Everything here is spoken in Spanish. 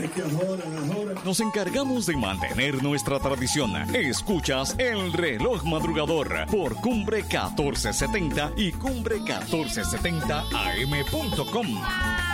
Nos encargamos de mantener nuestra tradición. Escuchas El Reloj Madrugador por Cumbre 1470 y Cumbre 1470am.com.